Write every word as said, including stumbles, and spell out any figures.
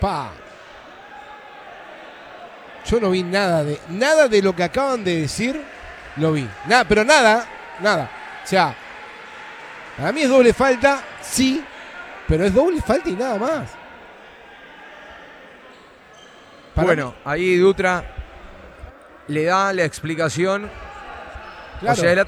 Pa. Yo no vi nada de nada de lo que acaban de decir, lo vi. Nada, pero nada, nada. O sea, para mí es doble falta, sí, pero es doble falta y nada más. Para bueno, mí, ahí Dutra le da la explicación. claro. O sea, el